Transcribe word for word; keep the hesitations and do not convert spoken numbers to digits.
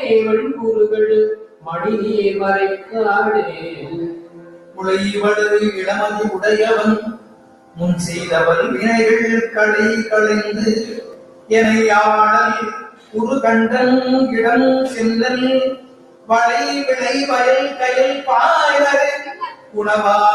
வழிகூறுகள் மடியே மறைக்காடே உழைவடு இளமதி உடையவன் முன் செய்தவன் வினைகள் களை களைந்து எனையாளல் உரு கண்டன் இடம் செல்லல் வளை விளை வயல் கயல் பாய்வரை உணவா